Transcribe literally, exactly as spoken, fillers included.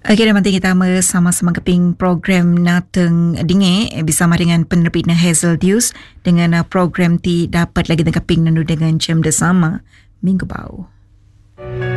Okey, dan nanti kita sama-sama keping program Nateng Dinge bersama dengan penerbit Hazel Dews dengan program ti dapat lagi keping nandu dengan jam bersama minggu bau.